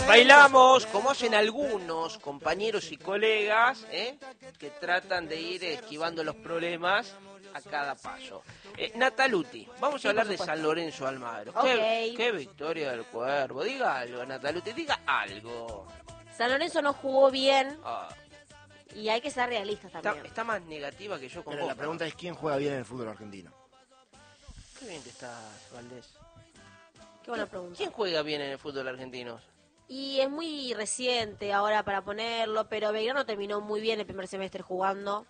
Bailamos como hacen algunos compañeros y colegas que tratan de ir esquivando los problemas a cada paso. Nataluti, vamos a hablar de San Lorenzo Almagro. Okay. Qué victoria del Cuervo. Diga algo, Nataluti, diga algo. San Lorenzo no jugó bien Ah, y hay que ser realistas también. está más negativa que yo con Pero vos. la pregunta es quién juega bien en el fútbol argentino. Qué bien que estás, Valdés. Qué buena pregunta. ¿Quién juega bien en el fútbol argentino? Y es muy reciente ahora para ponerlo, pero Belgrano terminó muy bien el primer semestre jugando.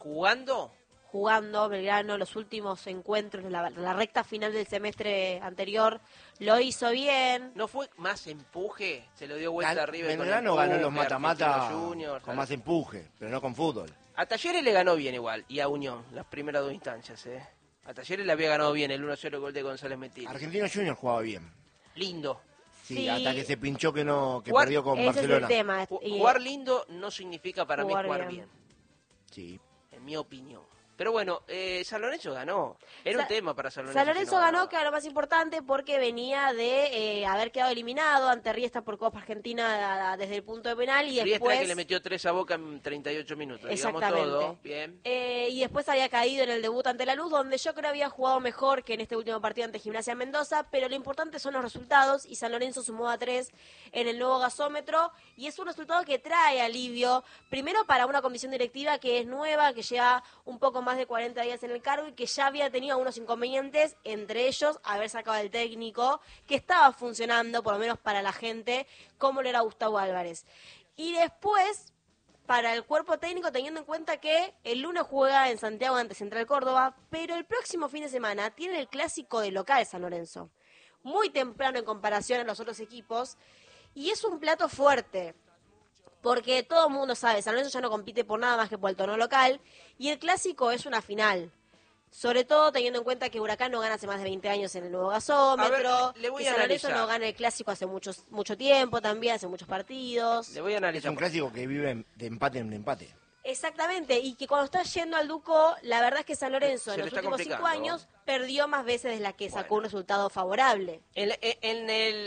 ¿Jugando? Belgrano, los últimos encuentros, la recta final del semestre anterior, lo hizo bien. ¿No fue más empuje? Se lo dio vuelta arriba. Belgrano ganó los mata-mata Juniors, con más empuje, pero no con fútbol. A Talleres le ganó bien igual, y a Unión, las primeras dos instancias. A Talleres le había ganado bien el 1-0 gol de González Metil. Argentino Junior jugaba bien. Lindo. Sí, hasta que se pinchó que Jugar, perdió con ese Barcelona. es el tema. Jugar lindo no significa para mí jugar bien. Sí. En mi opinión. Pero bueno, San Lorenzo ganó. Era un tema para San Lorenzo. San Lorenzo ganó, que era lo más importante, porque venía de haber quedado eliminado ante Riestra por Copa Argentina desde el punto de penal y Riestra después... que le metió 3 a Boca en 38 minutos. Exactamente. Digamos todo. Bien. Y después había caído en el debut ante Lanús, donde yo creo había jugado mejor que en este último partido ante Gimnasia Mendoza, pero lo importante son los resultados, y San Lorenzo sumó a 3 en el nuevo gasómetro, y es un resultado que trae alivio, primero para una comisión directiva que es nueva, que lleva un poco más de 40 días en el cargo y que ya había tenido algunos inconvenientes, entre ellos haber sacado al técnico, que estaba funcionando, por lo menos para la gente, como lo era Gustavo Álvarez. Y después, para el cuerpo técnico, teniendo en cuenta que el lunes juega en Santiago ante Central Córdoba, pero el próximo fin de semana tiene el clásico de local San Lorenzo, muy temprano en comparación a los otros equipos, y es un plato fuerte, porque todo el mundo sabe, San Lorenzo ya no compite por nada más que por el torneo local, y el clásico es una final. Sobre todo teniendo en cuenta que Huracán no gana hace más de 20 años en el nuevo gasómetro, le voy que a San Lorenzo analizar. no gana el clásico hace mucho tiempo también, hace muchos partidos. Le voy a Es analizar. un clásico que vive de empate en empate. Exactamente, y que cuando está yendo al Duco, la verdad es que San Lorenzo Se en le los está últimos 5 complicando. años perdió más veces de las que sacó Bueno. un resultado favorable. En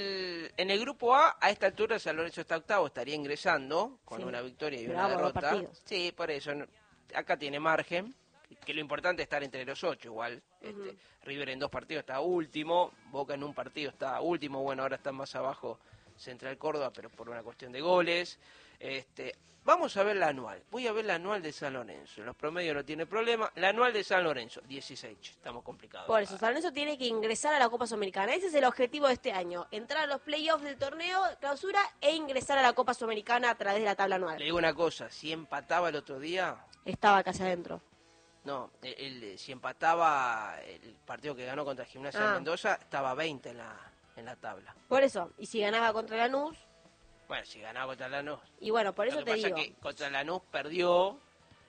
el grupo A esta altura San Lorenzo está octavo, estaría ingresando con Sí, una victoria y pero una vamos, 2 derrota. partidos. Sí, por eso. Acá tiene margen, que lo importante es estar entre los 8 igual. River en 2 partidos está último, Boca en un partido está último, bueno, ahora está más abajo Central Córdoba, pero por una cuestión de goles. Vamos a ver la anual. Voy a ver la anual de San Lorenzo. En los promedios no tiene problema. La anual de San Lorenzo, 16. Estamos complicados. Por eso, San Lorenzo tiene que ingresar a la Copa Sudamericana. Ese es el objetivo de este año, entrar a los playoffs del torneo clausura e ingresar a la Copa Sudamericana a través de la tabla Le anual. digo una cosa, si empataba el otro día, Estaba casi adentro. no, si empataba el partido que ganó contra Gimnasia de Mendoza, estaba 20 en la tabla. Por eso, y si ganaba contra Lanús, Bueno, si ganaba contra Lanús. y bueno, por eso Lo que te pasa digo. es que contra Lanús perdió,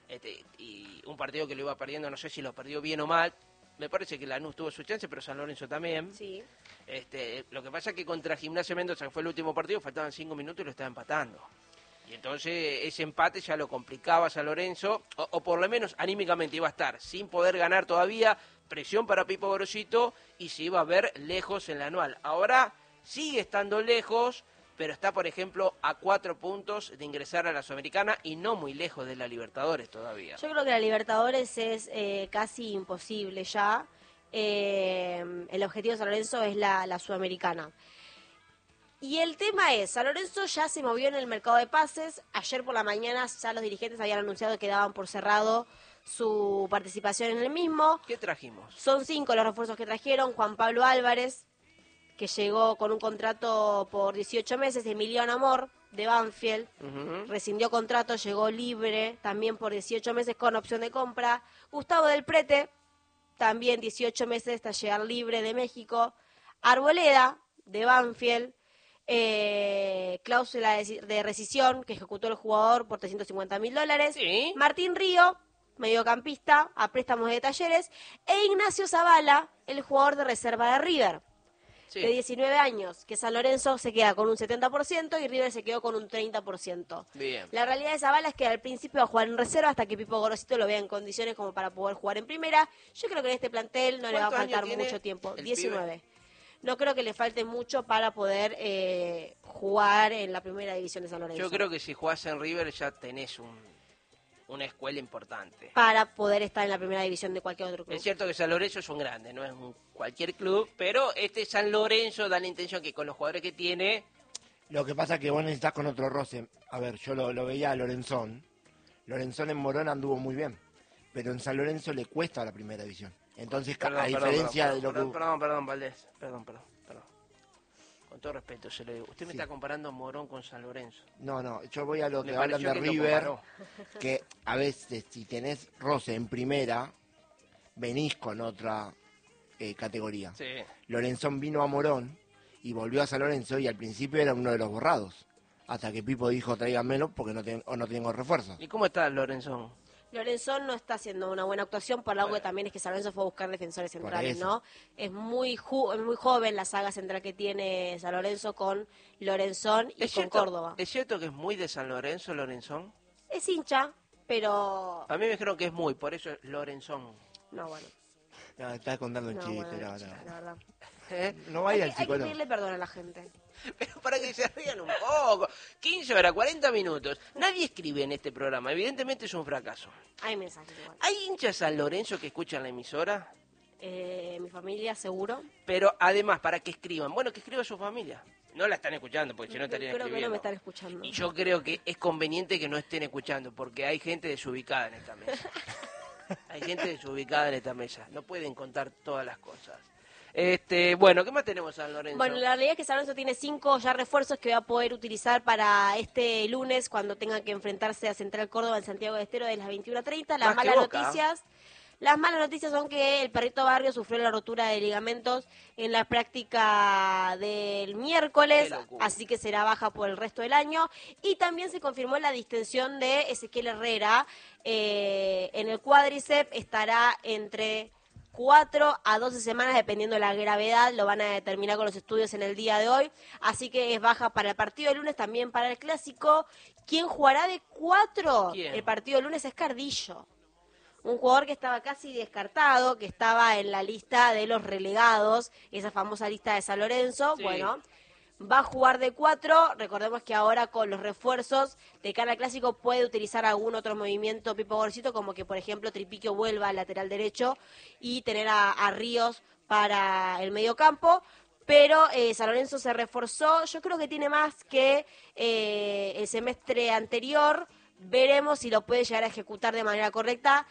y un partido que lo iba perdiendo, no sé si lo perdió bien o mal. Me parece que Lanús tuvo su chance, pero San Lorenzo también. Sí. Lo que pasa es que contra Gimnasia de Mendoza, que fue el último partido, faltaban 5 minutos y lo estaba empatando. Y entonces ese empate ya lo complicaba a San Lorenzo, o por lo menos anímicamente iba a estar sin poder ganar todavía, presión para Pipo Gorosito, y se iba a ver lejos en la anual. Ahora sigue estando lejos, pero está, por ejemplo, a 4 puntos de ingresar a la Sudamericana y no muy lejos de la Libertadores todavía. Yo creo que la Libertadores es casi imposible ya. El objetivo de San Lorenzo es la Sudamericana. Y el tema es, San Lorenzo ya se movió en el mercado de pases. Ayer por la mañana ya los dirigentes habían anunciado que daban por cerrado su participación en el mismo. ¿Qué trajimos? Son 5 los refuerzos que trajeron. Juan Pablo Álvarez, que llegó con un contrato por 18 meses. Emiliano Amor, de Banfield, rescindió contrato, llegó libre, también por 18 meses con opción de compra. Gustavo del Prete, también 18 meses, está llegar libre de México. Arboleda, de Banfield, cláusula de rescisión que ejecutó el jugador por $350.000. Sí. Martín Río, mediocampista, a préstamos de Talleres. E Ignacio Zavala, el jugador de reserva de River, Sí. de 19 años, que San Lorenzo se queda con un 70% y River se quedó con un 30%. Bien. La realidad de Zavala es que al principio va a jugar en reserva hasta que Pipo Gorosito lo vea en condiciones como para poder jugar en primera. Yo creo que en este plantel no le va a ¿Cuántos años faltar tiene mucho tiempo. el 19. no creo que le falte mucho para poder jugar en la primera división de San Lorenzo. Yo creo que si jugás en River ya tenés una escuela importante. Para poder estar en la primera división de cualquier otro club. Es cierto que San Lorenzo es un grande, no es cualquier club, pero este San Lorenzo da la intención que con los jugadores que tiene... Lo que pasa es que vos necesitas con otro roce. A ver, yo lo veía a Lorenzón. Lorenzón en Morón anduvo muy bien, pero en San Lorenzo le cuesta la primera división. Entonces, a diferencia de lo que... Perdón, Valdés. Perdón. Con todo respeto se lo digo. Usted me está comparando Morón con San Lorenzo. No, yo voy a lo que Me hablan pareció de que lo River, comparó. que a veces si tenés roce en primera, venís con otra categoría. Sí. Lorenzón vino a Morón y volvió a San Lorenzo y al principio era uno de los borrados. Hasta que Pipo dijo tráiganmelo porque no tengo refuerzos. ¿Y cómo está Lorenzón? Lorenzón no está haciendo una buena actuación, por algo que también es que San Lorenzo fue a buscar defensores centrales, eso. ¿no? Es muy joven la saga central que tiene San Lorenzo con Lorenzón y con Córdoba. ¿Es cierto que es muy de San Lorenzo, Lorenzón? Es hincha, pero... A mí me dijeron que es muy, por eso es Lorenzón. No, bueno. No, estás contando un No, chiste, bueno, no. chica, la verdad. ¿Eh? No vaya al Hay que psicólogo. pedirle perdón a la gente. Pero para que se rían un poco. 15 horas, 40 minutos. Nadie escribe en este programa. Evidentemente es un fracaso. Hay mensajes igual. ¿Hay hinchas San Lorenzo que escuchan la emisora? Mi familia, seguro. Pero además, para que escriban. Bueno, que escriba su familia. No la están escuchando, porque si no estarían Creo que no escribiendo. me están escuchando. Y yo creo que es conveniente que no estén escuchando, porque hay gente desubicada en esta mesa. Hay gente desubicada en esta mesa. No pueden contar todas las cosas. Bueno, ¿qué más tenemos, San Lorenzo? Bueno, la realidad es que San Lorenzo tiene 5 ya refuerzos que va a poder utilizar para este lunes cuando tenga que enfrentarse a Central Córdoba en Santiago del Estero de las 21:30. Más que Boca. Las malas noticias son que el Perrito Barrio sufrió la rotura de ligamentos en la práctica del miércoles, Qué locura. así que será baja por el resto del año. Y también se confirmó la distensión de Ezequiel Herrera en el cuádriceps, estará entre 4 a 12 semanas, dependiendo de la gravedad, lo van a determinar con los estudios en el día de hoy, así que es baja para el partido de lunes, también para el Clásico. ¿Quién jugará de 4? ¿Quién? El partido de lunes es Cardillo, un jugador que estaba casi descartado, que estaba en la lista de los relegados, esa famosa lista de San Lorenzo. Sí. Bueno, va a jugar de 4, recordemos que ahora con los refuerzos de cara al Clásico puede utilizar algún otro movimiento Pipo Gorcito, como que por ejemplo Tripiquio vuelva al lateral derecho y tener a Ríos para el mediocampo. Pero San Lorenzo se reforzó, yo creo que tiene más que el semestre anterior, veremos si lo puede llegar a ejecutar de manera correcta.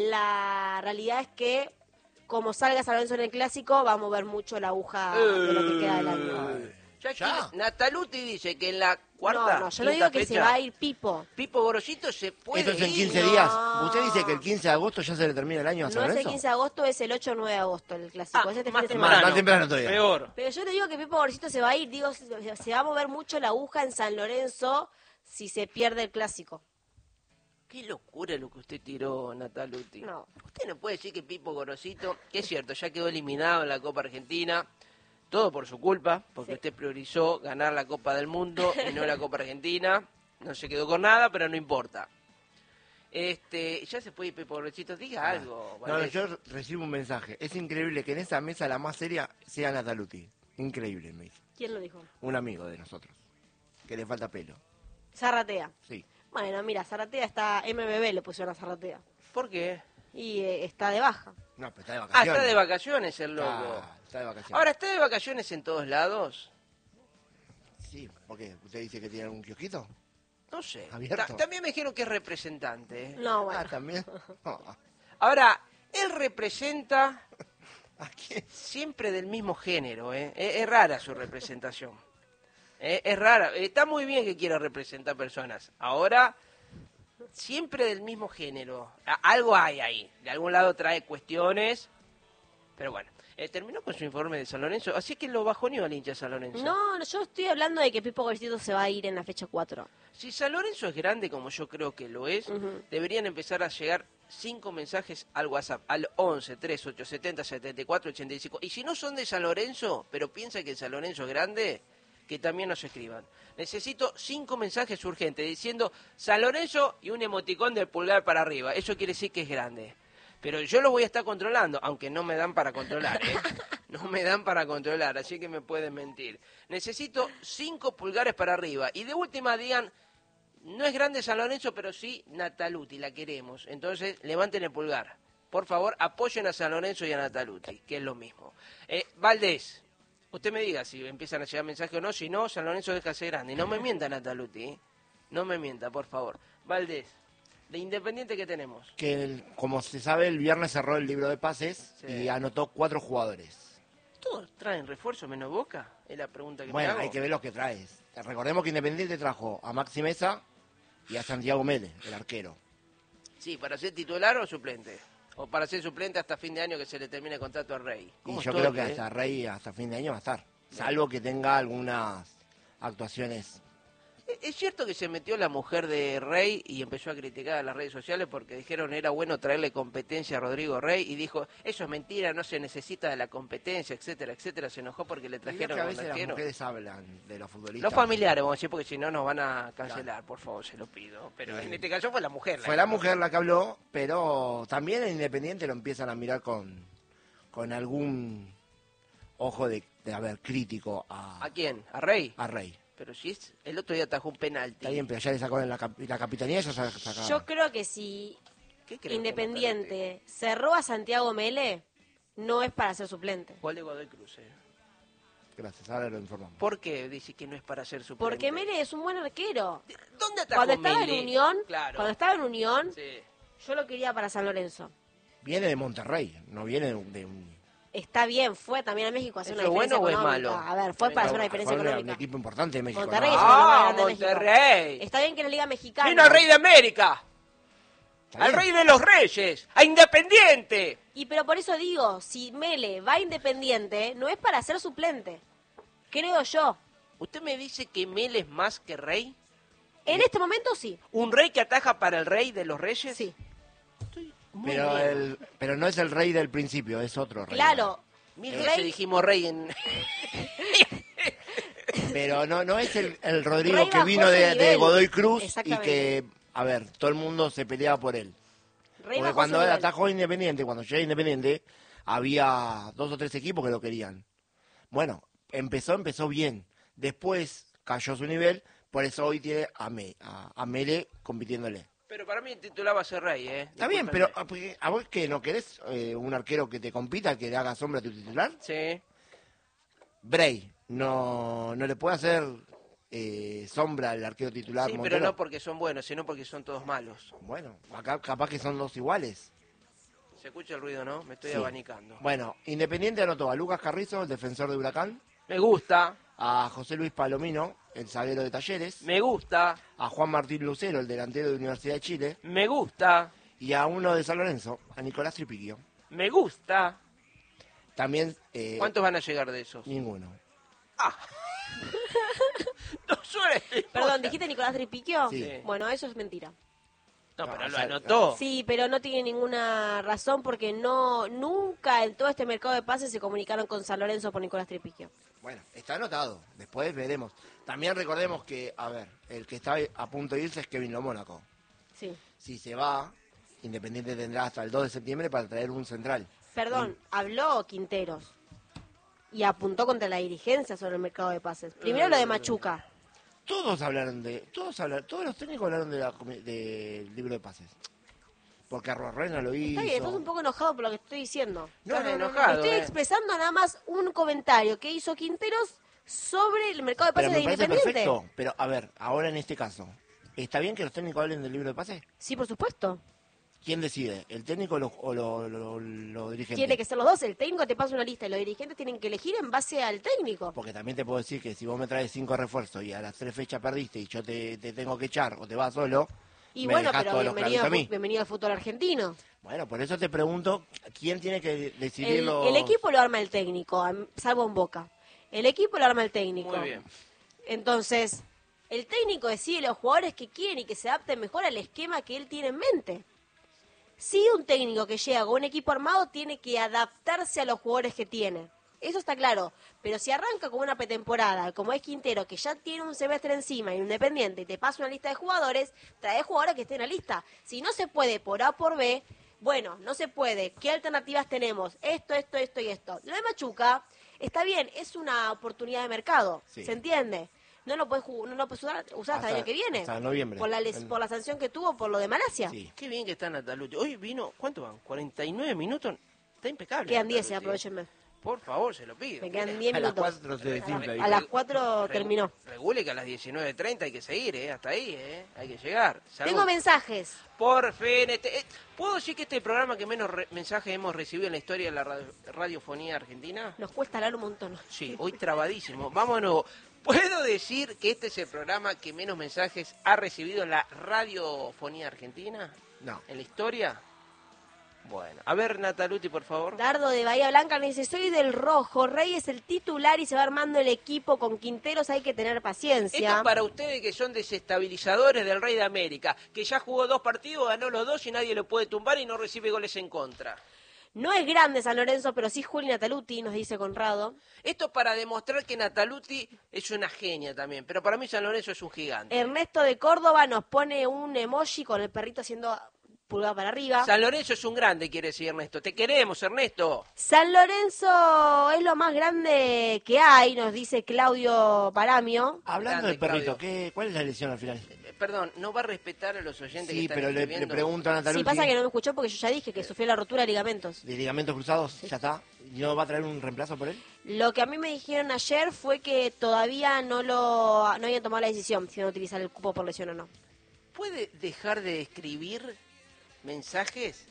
La realidad es que como salga San Lorenzo en el Clásico va a mover mucho la aguja de lo que queda del año. ¿Ya? Nataluti dice que en la cuarta. No, yo no quinta digo que se fecha, va a ir Pipo. Pipo Gorosito se puede Eso es en ir. 15 No. días. Usted dice que el 15 de agosto ya se le termina el año a No San es el Lorenzo. 15 de agosto, es el 8 o 9 de agosto el Clásico. Es este fin más de temprano. semana. Más temprano todavía. Peor. Pero yo le digo que Pipo Gorcito se va a ir, digo, se va a mover mucho la aguja en San Lorenzo si se pierde el Clásico. Qué locura lo que usted tiró, Nataluti. No. Usted no puede decir que Pipo Gorosito, que es cierto, ya quedó eliminado en la Copa Argentina, todo por su culpa, porque Sí. usted priorizó ganar la Copa del Mundo y no la Copa Argentina. No se quedó con nada, pero no importa. Ya se puede ir Pipo Gorosito, diga algo. No, Valdés. yo recibo un mensaje. Es increíble que en esa mesa la más seria sea Nataluti. Increíble, me dice. ¿Quién lo dijo? Un amigo de nosotros. Que le falta pelo. Zarratea. Sí. Bueno, mira, Zarratea está, MBB le pusieron a Zarratea. ¿Por qué? Y está de baja. No, pero está de Ah, vacaciones. está de vacaciones el loco. Está de vacaciones. Ahora, ¿está de vacaciones en todos lados? Sí, ¿por qué? ¿Usted dice que tiene algún kiosquito? No sé. ¿Abierto? También me dijeron que es representante. ¿eh? No, bueno. Ah, también. Oh, Ahora, él representa ¿a quién? siempre del mismo género, ¿eh? Es rara su representación. Es rara. Está muy bien que quiera representar personas. Ahora, siempre del mismo género. Algo hay ahí. De algún lado trae cuestiones. Pero bueno, terminó con su informe de San Lorenzo. Así que lo bajoneó al hincha San Lorenzo. No, yo estoy hablando de que Pipo Gorcito se va a ir en la fecha 4. Si San Lorenzo es grande, como yo creo que lo es, Ujú. deberían empezar a llegar 5 mensajes al WhatsApp, al 11 3870 74 85. Y si no son de San Lorenzo, pero piensan que San Lorenzo es grande, que también nos escriban. Necesito 5 mensajes urgentes diciendo San Lorenzo y un emoticón del pulgar para arriba. Eso quiere decir que es grande. Pero yo lo voy a estar controlando, aunque no me dan para controlar, ¿eh? No me dan para controlar, así que me pueden mentir. Necesito 5 pulgares para arriba. Y de última digan, no es grande San Lorenzo, pero sí Nataluti, la queremos. Entonces, levanten el pulgar. Por favor, apoyen a San Lorenzo y a Nataluti, que es lo mismo. Valdés, usted me diga si empiezan a llegar mensajes o no. Si no, San Lorenzo deja de ser grande. Y no me mienta Nataluti, ¿eh? No me mienta, por favor. Valdés, de Independiente, ¿qué tenemos? Que, como se sabe, el viernes cerró el libro de pases y anotó 4 jugadores. ¿Todos traen refuerzo menos Boca? Es la pregunta que bueno, me hago. hay que ver los que traes. Recordemos que Independiente trajo a Maxi Mesa y a Santiago Mele, el arquero. Sí, ¿para ser titular o suplente? O para ser suplente hasta fin de año que se le termine el contrato a Rey. Y yo creo que hasta Rey, hasta fin de año va a estar. Salvo que tenga algunas actuaciones. ¿Es cierto que se metió la mujer de Rey y empezó a criticar a las redes sociales porque dijeron era bueno traerle competencia a Rodrigo Rey? Y dijo, eso es mentira, no se necesita de la competencia, etcétera, etcétera. Se enojó porque le trajeron a un veces arquero. las mujeres hablan de los futbolistas. Los familiares, vamos a decir, porque si no nos van a cancelar, claro. Por favor, se lo pido. Pero en este caso fue la mujer. Fue la mujer la que habló, pero también en Independiente lo empiezan a mirar con algún ojo de crítico a... ¿A quién? ¿A Rey? A Rey. Pero si es, el otro día atajó un penalti. Está bien, pero ya le sacó en la capitanía, ya sacaba. Yo creo que si Independiente cerró a Santiago Mele, no es para ser suplente. Gol de Godoy Cruz, Gracias, ahora lo informamos. ¿Por qué dice que no es para ser suplente? Porque Mele es un buen arquero. ¿Dónde atajó Cuando estaba Mele? en Unión, Claro. cuando estaba en Unión, Sí. yo lo quería para San Lorenzo. Viene de Monterrey, no viene de un... Está bien, fue también a México a hacer ¿Eso una es bueno diferencia o es económica. malo? A ver, fue para hacer una diferencia un económica. equipo importante de México. Monterrey ¿no? es uno de los más grandes de Monterrey. México. Está bien que en la Liga Mexicana. Vino el Rey de América. Está Al bien. Rey de los Reyes. A Independiente. Y pero por eso digo, si Mele va a Independiente, no es para ser suplente. Creo yo. ¿Usted me dice que Mel es más que Rey? En este momento sí. ¿Un Rey que ataja para el Rey de los Reyes? Sí. Estoy muy bien. Pero no es el Rey del principio, es otro Rey. Claro. 1000 veces dijimos Rey en... Pero no es el Rodrigo Rey que bajó vino su de nivel. Godoy Cruz y Exactamente. que, a ver, todo el mundo se peleaba por él. Rey Porque bajó cuando su él nivel. atajó a Independiente, cuando llegué a Independiente, había 2 o 3 equipos que lo querían. Bueno, empezó bien. Después cayó su nivel, por eso hoy tiene a Mele compitiéndole. Pero para mí el titular va a ser Rey, ¿eh? Está bien, pero ¿a vos qué? ¿No querés un arquero que te compita, que le haga sombra a tu titular? Sí. Bray, no le puede hacer sombra al arquero titular Sí, Montero. pero no porque son buenos, sino porque son todos malos. Bueno, acá capaz que son 2 iguales. ¿Se escucha el ruido, no? Me estoy Sí. abanicando. Bueno, Independiente anotó a Lucas Carrizo, el defensor de Huracán, Me gusta, a José Luis Palomino, el zaguero de Talleres, me gusta, a Juan Martín Lucero, el delantero de Universidad de Chile, me gusta, y a uno de San Lorenzo, a Nicolás Tripiquio. me gusta. También ¿Cuántos van a llegar de esos? ninguno. No suele. Perdón, ¿dijiste Nicolás Tripiquio? Sí. Bueno, eso es mentira. No, pero No, lo o sea, anotó. Sí, pero no tiene ninguna razón porque nunca en todo este mercado de pases se comunicaron con San Lorenzo por Nicolás Tripiquio. Bueno, está anotado, después veremos. También recordemos que, a ver, el que está a punto de irse es Kevin Lo Mónaco. Sí. Si se va, Independiente tendrá hasta el 2 de septiembre para traer un central. Perdón, habló Quinteros y apuntó contra la dirigencia sobre el mercado de pases. Primero lo de Machuca. Todos los técnicos hablaron del libro de pases. Porque Arruarrena lo hizo. Está bien, estás un poco enojado por lo que estoy diciendo. Están enojados, Estoy expresando nada más un comentario que hizo Quinteros sobre el mercado de Pero pases de me parece Independiente. perfecto. Pero, a ver, ahora en este caso, ¿está bien que los técnicos hablen del libro de pases? Sí, por supuesto. ¿Quién decide? ¿El técnico o los dirigentes? Tiene que ser los dos. El técnico te pasa una lista y los dirigentes tienen que elegir en base al técnico. Porque también te puedo decir que si vos me traes 5 refuerzos y a las 3 fechas perdiste y yo te tengo que echar o te vas solo, Y me bueno, dejás pero todos los clavitos a mí. bienvenido al fútbol argentino. Bueno, por eso te pregunto, ¿quién tiene que decidir los... El equipo lo arma el técnico, salvo en Boca. El equipo lo arma el técnico. Muy bien. Entonces, el técnico decide los jugadores que quieren y que se adapten mejor al esquema que él tiene en mente. Si un técnico que llega con un equipo armado tiene que adaptarse a los jugadores que tiene. Eso está claro. Pero si arranca con una pretemporada, como es Quintero, que ya tiene un semestre encima y Independiente, y te pasa una lista de jugadores, trae jugadores que estén en la lista. Si no se puede por A o por B, bueno, no se puede, ¿qué alternativas tenemos? Esto y esto. Lo de Machuca, está bien, es una oportunidad de mercado, Sí. ¿se entiende? No lo puedes usar hasta el año que viene. Hasta noviembre. Por la sanción que tuvo por lo de Malasia. Sí. Qué bien que está Nataluti. Hoy vino, ¿cuánto van? 49 minutos. Está impecable. Quedan 10, Nataluti. aprovechenme. Por favor, se lo pido. Me quedan 10 A las minutos. 4 se desinfla. A las 4 terminó. Regule que a las 19:30 hay que seguir, hasta ahí, hay que llegar. Salud. Tengo mensajes. Por fin, ¿puedo decir que este es el programa que menos mensajes hemos recibido en la historia de la radiofonía argentina? Nos cuesta hablar un montón. Sí, hoy trabadísimo. Vamos de nuevo. ¿Puedo decir que este es el programa que menos mensajes ha recibido en la radiofonía argentina? No. ¿En la historia? Bueno, a ver, Nataluti, por favor. Dardo de Bahía Blanca me dice, soy del rojo, Rey es el titular y se va armando el equipo con Quinteros, hay que tener paciencia. Esto es para ustedes que son desestabilizadores del Rey de América, que ya jugó 2 partidos, ganó los 2 y nadie lo puede tumbar y no recibe goles en contra. No es grande San Lorenzo, pero sí Juli Nataluti, nos dice Conrado. Esto es para demostrar que Nataluti es una genia también, pero para mí San Lorenzo es un gigante. Ernesto de Córdoba nos pone un emoji con el perrito haciendo pulgada para arriba. San Lorenzo es un grande, quiere decir Ernesto. Te queremos, Ernesto. San Lorenzo es lo más grande que hay, nos dice Claudio Paramio. Hablando Grande, del perrito, Claudio. ¿cuál es la lesión al final? Perdón, ¿no va a respetar a los oyentes que Sí, están pero le escribiendo? pregunto a Sí, Nataluti. pasa que no me escuchó porque yo ya dije que sufrió la rotura de ligamentos. ¿De ligamentos cruzados? ¿Ya está? ¿Y no va a traer un reemplazo por él? Lo que a mí me dijeron ayer fue que todavía no habían tomado la decisión si van a utilizar el cupo por lesión o no. ¿Puede dejar de escribir mensajes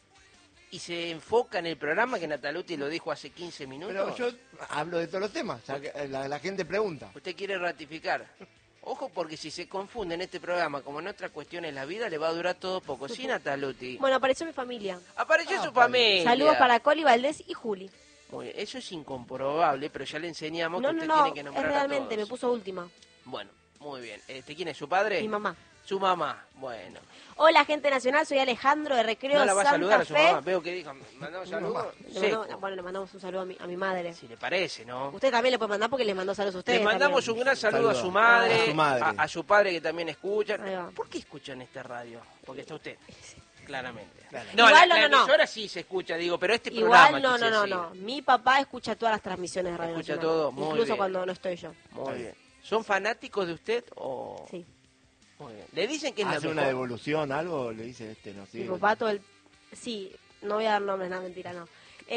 y se enfoca en el programa que Nataluti lo dijo hace 15 minutos? Pero yo hablo de todos los temas. O sea, que la gente pregunta. Usted quiere ratificar. Ojo, porque si se confunde en este programa como en otras cuestiones de la vida, le va a durar todo poco. Sí, Nataluti. Bueno, apareció mi familia. Apareció su familia. Saludos para Coli, Valdés y Juli. Muy bien, eso es incomprobable, pero ya le enseñamos No, que no, usted no, tiene que es nombrar a realmente, me todos. puso última. Bueno, muy bien. ¿Quién es su padre? Mi mamá. Su mamá. Bueno. Hola, gente nacional, soy Alejandro de Recreo No la va a Santa saludar a su Fe. mamá. Veo que dijo, mandamos saludos. Bueno, le mandamos un saludo a mi madre. Si le parece, ¿no? Usted también le puede mandar porque les mandó saludos a ustedes. Le mandamos también. un gran saludo a su Saludo. madre, A su madre. a su padre que también escuchan. Ahí va. ¿Por qué escuchan esta radio? Porque está usted, claramente. Claro. No, Igual la no. emisora sí se escucha, digo, pero este programa Igual quise decir. no. Mi papá escucha todas las transmisiones de Radio Escucha Nacional. todo, muy Incluso bien. cuando no estoy yo. Muy bien. ¿Son fanáticos de usted o...? Sí. Muy bien. ¿Le dicen que es la ¿Hace una mejor? devolución, algo? Le dice no Mi sí. papá todo el... Sí, no voy a dar nombres, nada, mentira, no.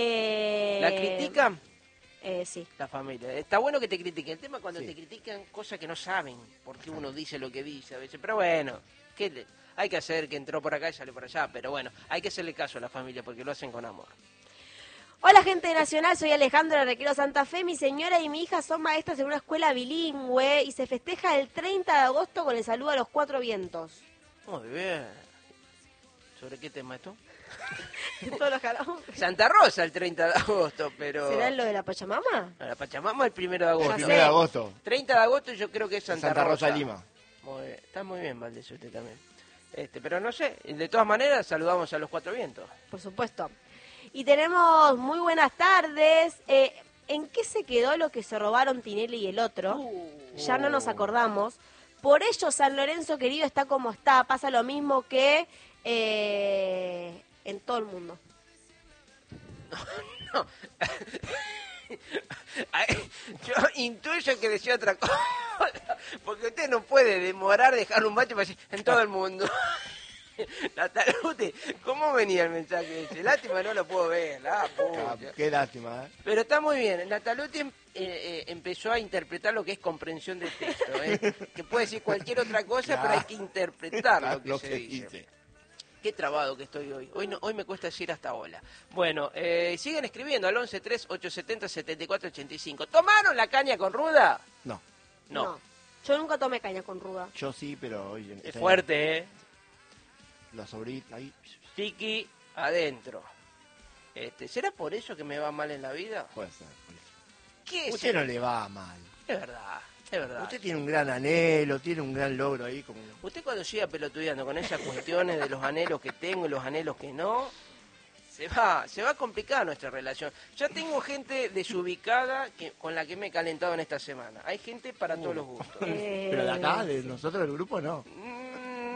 ¿La critican? Sí. La familia. Está bueno que te critiquen. El tema es cuando Sí. te critican cosas que no saben, porque uno dice lo que dice a veces. Pero bueno, hay que hacer que entró por acá y salió por allá. Pero bueno, hay que hacerle caso a la familia porque lo hacen con amor. Hola, gente nacional, soy Alejandro de Recreo Santa Fe. Mi señora y mi hija son maestras en una escuela bilingüe y se festeja el 30 de agosto con el saludo a los 4 vientos. Muy bien. ¿Sobre qué tema esto? Todos los carajos. Santa Rosa el 30 de agosto, pero... ¿Será lo de la Pachamama? No, la Pachamama el 1 de agosto. Ya 1 de sé. agosto. 30 de agosto yo creo que es Santa Rosa Lima. Muy bien. Está muy bien, Valdés, usted también. Pero no sé, de todas maneras saludamos a los 4 vientos. Por supuesto. Y tenemos muy buenas tardes. ¿En qué se quedó lo que se robaron Tinelli y el otro? Ya no nos acordamos. Por ello, San Lorenzo querido está como está. Pasa lo mismo que en todo el mundo. No. Yo intuyo que decía otra cosa, porque usted no puede demorar dejar un bache para decir en todo el mundo. Nataluti, ¿cómo venía el mensaje ese? Lástima, no lo puedo ver. Pucha. Qué lástima, ¿eh? Pero está muy bien. Nataluti empezó a interpretar lo que es comprensión del texto. Que puede decir cualquier otra cosa, Claro. pero hay que interpretar lo que Lo se que dice. dice. Qué trabado que estoy hoy. Hoy me cuesta decir hasta hola. Bueno, siguen escribiendo al 11-3-870-7485. ¿Tomaron la caña con ruda? No, No. Yo nunca tomé caña con ruda. yo sí, pero hoy... Es fuerte, ¿eh? La sobrita ahí... Tiki adentro. ¿Será por eso que me va mal en la vida? Puede ser. ¿Qué es? Usted no le va mal. Es verdad, es verdad. Usted tiene un gran anhelo, tiene un gran logro ahí. Como... Usted cuando siga pelotudeando con esas cuestiones de los anhelos que tengo y los anhelos que no, se va a complicar nuestra relación. Ya tengo gente desubicada con la que me he calentado en esta semana. Hay gente para todos los gustos. Pero de acá, de nosotros del grupo, no.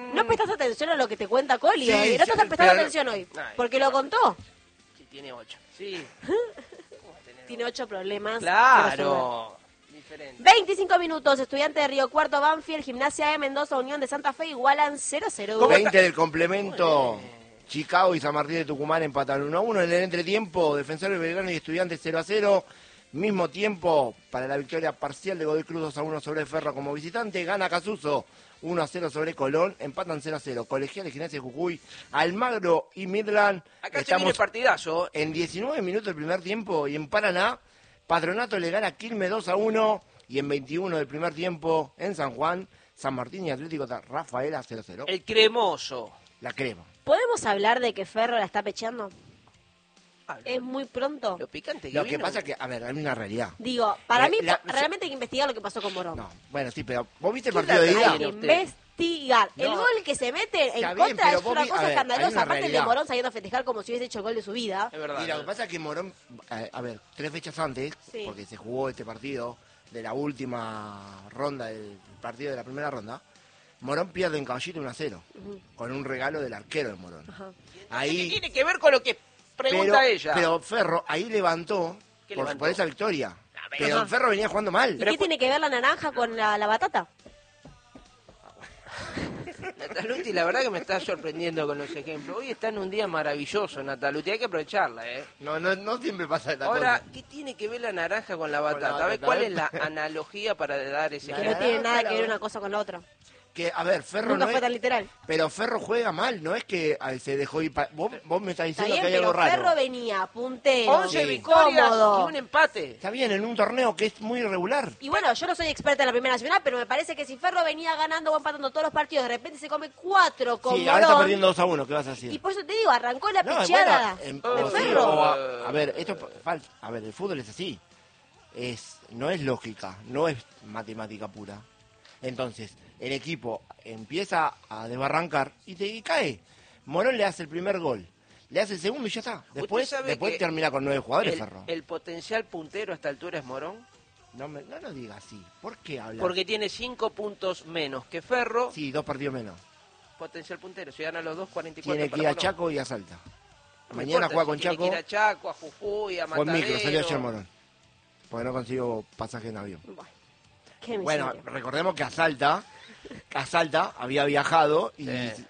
No prestas atención a lo que te cuenta Coli Sí, hoy. No sí, estás prestando pero- atención hoy. Ay, Porque lo contó. Sí, tiene 8. Sí. Tiene 8 problemas. que Claro. Diferente. 25 minutos, Estudiante de Río Cuarto, Banfield, Gimnasia de Mendoza, Unión de Santa Fe igualan 0-0. 20 del complemento. Chicago y San Martín de Tucumán empatan 1-1 en el entretiempo. Defensor de Belgrano y Estudiantes 0-0. Mismo tiempo para la victoria parcial de Godoy Cruz 2-1 sobre Ferro como visitante. Gana Casuso 1-0 sobre Colón. Empatan 0-0. Colegiales, Gimnasia de Jujuy, Almagro y Midland. Acá se viene partidazo. En 19 minutos del primer tiempo y en Paraná, Patronato le gana a Quilmes 2-1 y en 21 del primer tiempo en San Juan, San Martín y Atlético Rafaela 0-0. El cremoso. La crema. ¿Podemos hablar de que Ferro la está pecheando? Habla. Es muy pronto. Lo picante que Lo que vino. pasa que, a ver, hay una realidad. Digo, para mí La- realmente hay que investigar lo que pasó con Morón. No, bueno, sí, pero ¿vos viste el ¿Qué partido de data ida? Hay que usted? investigar. El No. gol que se mete Está en bien, contra pero es vos una vi- cosa a ver, hay escandalosa. una Aparte el de realidad. Morón saliendo a festejar como si hubiese hecho el gol de su vida. Es verdad. Y lo que pasa es que Morón, a ver, 3 fechas antes, Sí. porque se jugó este partido de la última ronda del partido de la primera ronda, Morón pierde en Caballito 1-0, con un regalo del arquero de Morón. Ajá. ¿Qué Ahí, tiene que ver con lo que pregunta ella? pero Ferro ahí levantó ¿Qué por, levantó? por esa victoria. ver. Pero Ajá. Ferro venía jugando mal. ¿Y qué tiene que ver la naranja con la batata? Nataluti, la verdad que me está sorprendiendo con los ejemplos. Hoy está en un día maravilloso, Nataluti, hay que aprovecharla, ¿eh? No siempre pasa esta Ahora, cosa. ¿qué tiene que ver la naranja con la Con la batata? A ver, batata, ¿cuál a ver. es la analogía para dar ese Que La no ejemplo? tiene nada naranja, que ver la- una cosa con la otra. Que, a ver, Ferro Nunca no fue es, tan literal. pero Ferro juega mal, no es que se dejó ir. Vos me estás Está diciendo bien, que hay pero algo raro. Ferro venía puntero, 11 Sí. victorias cómodo. y un empate. Está bien, en un torneo que es muy irregular. Y bueno, yo no soy experta en la Primera Nacional, pero me parece que si Ferro venía ganando o empatando todos los partidos, de repente se come 4 con Sí, ahora está Morón. perdiendo 2-1, ¿qué vas a decir? Y por eso te digo, arrancó la No, pecheada bueno, de sí, Ferro. o a ver, esto es falso. A ver, el fútbol es así. No es lógica, no es matemática pura. Entonces, el equipo empieza a desbarrancar y cae. Morón le hace el primer gol, le hace el segundo y ya está. Después sabe que termina con 9 jugadores, Ferro. el potencial puntero a esta altura es Morón, No lo digas así. ¿Por qué hablas? porque tiene 5 puntos menos que Ferro. Sí, 2 partidos menos. Potencial puntero, si gana los dos, 44 Tiene que para ir a Morón. Chaco y a Salta. No Mañana importa juega si con tiene Chaco. que ir a Chaco, a Jujuy, a Fue en Matadero. micro, salió ayer Morón. Porque no consigo pasaje en avión. Bueno, qué Bueno, miseria. recordemos que a Salta había viajado y, Sí.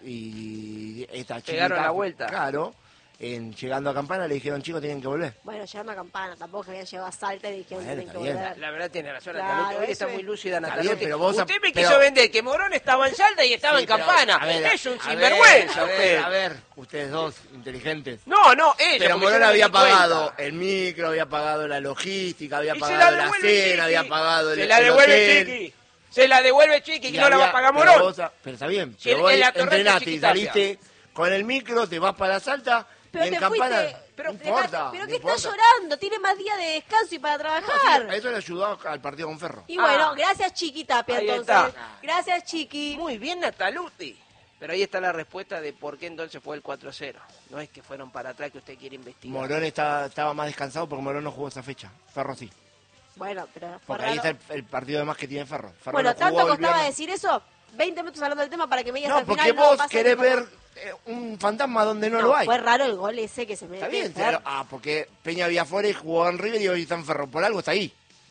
y esta chiquita, Pegaron la vuelta. Claro, llegando a Campana le dijeron, chicos, tienen que volver. Bueno, llegando a Campana, tampoco que habían llegado a Salta y dijeron Bueno, tienen que está bien. volver. La verdad tiene razón, Claro, Nataluti. Hoy eso está es. muy lúcida, Está Nataluti. bien, pero vos- usted me pero- quiso vender que Morón estaba en Salta y estaba Sí, en pero, Campana. a ver, Es un a ver, sinvergüenza, usted. A ver, ustedes dos, inteligentes. No, ella. Pero porque Morón yo no me había di cuenta. pagado el micro, había pagado la logística, había Y se pagado la devuelve cena, Chiqui. había pagado el Se la el devuelve hotel. Chiqui. Se la devuelve Chiqui, Y que no la va a había- pagar pero Morón. pero está bien, Si pero en vos la torrente entrenaste y Chiquitapia. saliste con el micro, te vas para Salta Pero y en te Campana, fuiste, pero no importa. pero no que está importa. llorando, tiene más días de descanso y para No, trabajar. sí, eso le ayudó al partido con Ferro. Y bueno, Ah. gracias Chiqui Tapia Ahí entonces. está. Gracias Chiqui. Muy bien, Nataluti. Pero ahí está la respuesta de por qué entonces fue el 4-0. No es que fueron para atrás que usted quiere investigar. Morón estaba más descansado porque Morón no jugó esa fecha. Ferro sí. Bueno, pero fue Porque ahí raro. está el partido de más que tiene Ferro. Ferro Bueno, no jugó tanto el costaba viernes. decir eso. 20 minutos hablando del tema para que me digas No, al porque final vos pasa querés como- ver un fantasma donde no lo hay. Fue raro el gol ese que se mete. Está bien, Fer. porque Peña Villafuere jugó en River y hoy está en Ferro. Por algo está ahí.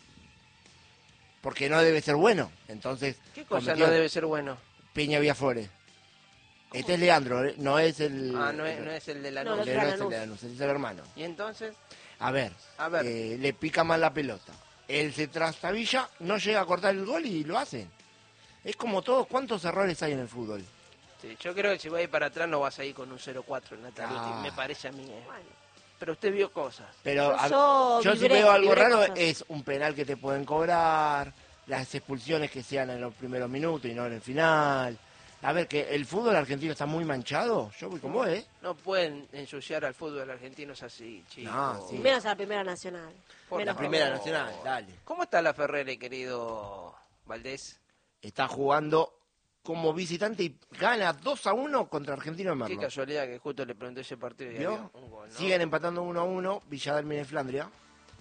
Porque no debe ser bueno. Entonces, ¿Qué cosa cometió no debe ser bueno? Peña Villafuere. Este es Leandro, no es el... Ah, no es el de la No, no no es es el Lanús. de Lanús, es el hermano. Y entonces, A ver, A ver. le pica mal la pelota. Él se trastabilla, no llega a cortar el gol y lo hacen. Es como todos, ¿cuántos errores hay en el fútbol? sí, yo creo que si vas a ir para atrás no vas a ir con un 0-4, Nataluti. Ah. Me parece a mí. Bueno, Pero usted vio cosas. Pero Yo si vibré- veo algo vibré raro cosas. es un penal que te pueden cobrar, las expulsiones que sean en los primeros minutos y no en el final. A ver, que el fútbol argentino está muy manchado. Yo voy con vos, ¿eh? No pueden ensuciar al fútbol argentino así, chicos. No, sí. menos a la Primera Nacional. Por Menos La primera favor. nacional, dale. ¿Cómo está la Ferrere, querido Valdés? Está jugando como visitante y gana 2-1 contra Argentino de Qué Merlo. casualidad que justo le pregunté ese partido y ¿Vio? había un gol, ¿no? Siguen empatando 1-1, Villa Dálmine y Flandria.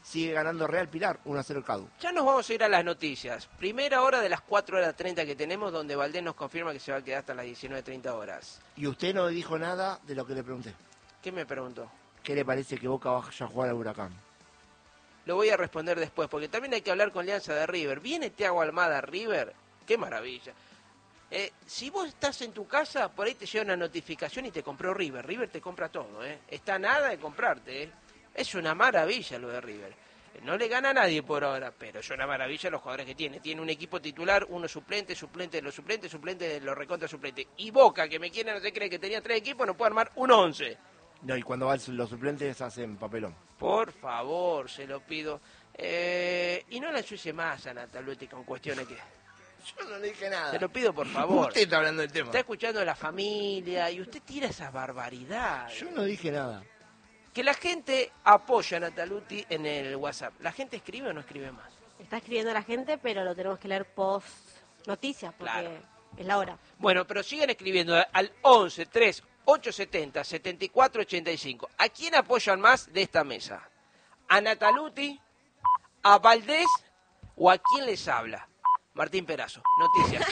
sigue ganando Real Pilar, 1-0 el CADU. Ya nos vamos a ir a las noticias. Primera hora de las 4:30 que tenemos, donde Valdés nos confirma que se va a quedar hasta las 19:30. Y usted no dijo nada de lo que le pregunté. ¿Qué me preguntó? ¿Qué le parece que Boca vaya a jugar al Huracán? Lo voy a responder después, porque también hay que hablar con Alianza de River. ¿Viene Thiago Almada a River? ¡Qué maravilla! Si vos estás en tu casa, por ahí te llega una notificación y te compró River. River te compra todo, Está nada de comprarte, Es una maravilla lo de River. No le gana a nadie por ahora, pero es una maravilla los jugadores que tiene. Tiene un equipo titular, uno suplente, suplente de los suplentes, suplente de los recontra suplentes. Y Boca, que me quiere, no se cree que tenía 3 equipos, no puede armar un 11. No, y cuando van los suplentes hacen papelón. Por favor, se lo pido. Y no la ensucie más a Nataluti con cuestiones que... Yo no le dije nada. Se lo pido, por favor. Usted está hablando del tema. Está escuchando a la familia y usted tira esas barbaridades. Yo no dije nada. Que la gente apoya a Nataluti en el WhatsApp. ¿La gente escribe o no escribe más? Está escribiendo la gente, pero lo tenemos que leer post noticias, porque Claro. es la hora. Bueno, pero siguen escribiendo al 11 3 870 74 85. ¿A quién apoyan más de esta mesa? ¿A Nataluti? ¿A Valdés? ¿O a quién les habla? Martín Perazo, noticias.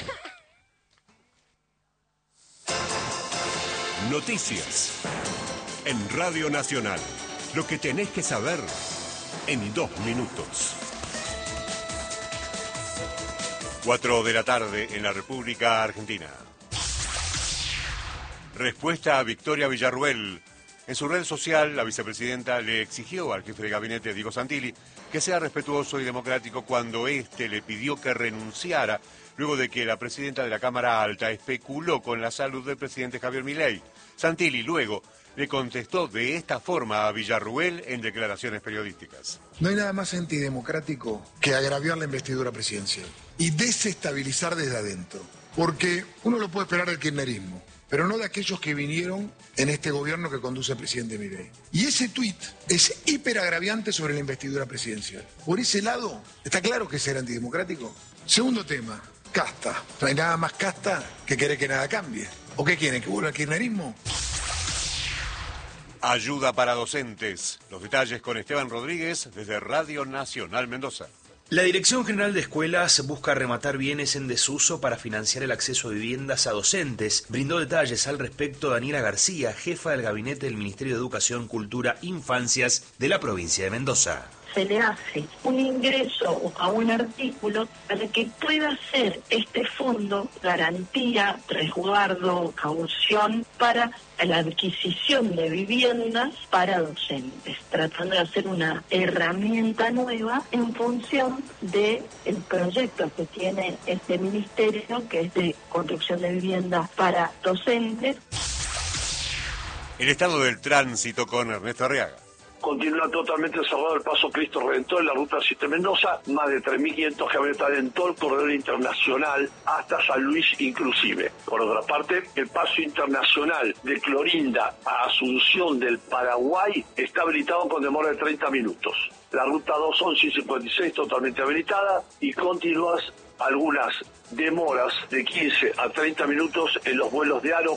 Noticias. En Radio Nacional. Lo que tenés que saber en 2 minutos. 4 de la tarde en la República Argentina. Respuesta a Victoria Villarruel. En su red social, la vicepresidenta le exigió al jefe de gabinete, Diego Santilli, que sea respetuoso y democrático cuando éste le pidió que renunciara luego de que la presidenta de la Cámara Alta especuló con la salud del presidente Javier Milei. Santilli luego le contestó de esta forma a Villarruel en declaraciones periodísticas. No hay nada más antidemocrático que agraviar la investidura presidencial y desestabilizar desde adentro. Porque uno lo puede esperar del kirchnerismo, pero no de aquellos que vinieron en este gobierno que conduce el presidente Milei. Y ese tuit es hiperagraviante sobre la investidura presidencial. Por ese lado, está claro que será antidemocrático. Segundo tema, casta. No hay nada más casta que querer que nada cambie. ¿O qué quieren, que vuelva el kirchnerismo? Ayuda para docentes. Los detalles con Esteban Rodríguez desde Radio Nacional Mendoza. La Dirección General de Escuelas busca rematar bienes en desuso para financiar el acceso a viviendas a docentes. Brindó detalles al respecto Daniela García, jefa del gabinete del Ministerio de Educación, Cultura, Infancias de la provincia de Mendoza. Se le hace un ingreso a un artículo para que pueda ser este fondo garantía, resguardo, caución para la adquisición de viviendas para docentes, tratando de hacer una herramienta nueva en función del proyecto que tiene este ministerio, que es de construcción de viviendas para docentes. El estado del tránsito con Ernesto Arriaga. Continúa totalmente cerrado el paso Cristo Redentor en la ruta 7 Mendoza, más de 3.500 camionetas en todo el corredor internacional hasta San Luis inclusive. Por otra parte, el paso internacional de Clorinda a Asunción del Paraguay está habilitado con demora de 30 minutos. La ruta 211 y 56 totalmente habilitada y continúas algunas demoras de 15 a 30 minutos en los vuelos de Aro,